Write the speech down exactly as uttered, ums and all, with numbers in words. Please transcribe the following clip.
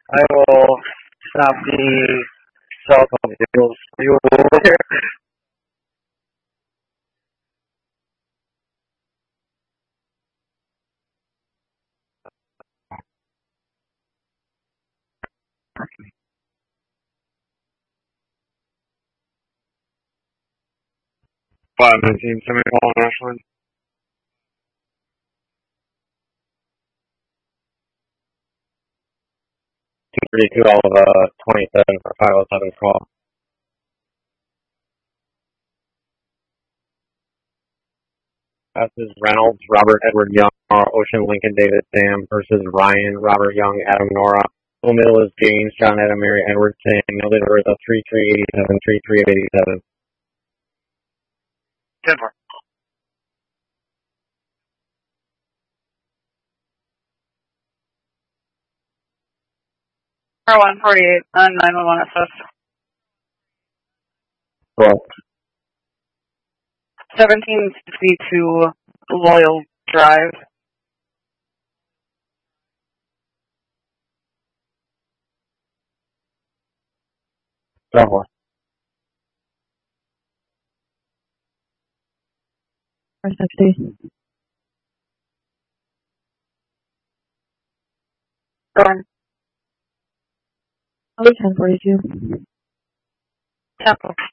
I will stop the cell phone deals. You over there? Five nineteen, semi-call on Ashland. two thirty-two, all of uh, twenty-seven for five oh seven call. This is Reynolds, Robert Edward Young, Ocean Lincoln David Sam versus Ryan, Robert Young, Adam Nora. Full middle is James, John Adam, Mary Edward Sam. Middle order is a three three eighty-seven, three three eighty-seven. ten four. four one forty-eight on nine one one S S. Well, seventeen sixty-two Loyal Drive. four. four sixty. Going. ten forty-two. Temple.